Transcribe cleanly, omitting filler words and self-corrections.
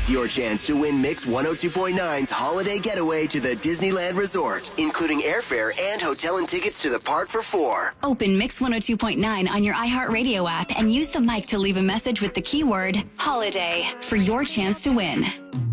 It's your chance to win Mix 102.9's holiday getaway to the Disneyland Resort, including airfare and hotel and tickets to the park for 4. Open Mix 102.9 on your iHeartRadio app and use the mic to leave a message with the keyword holiday for your chance to win.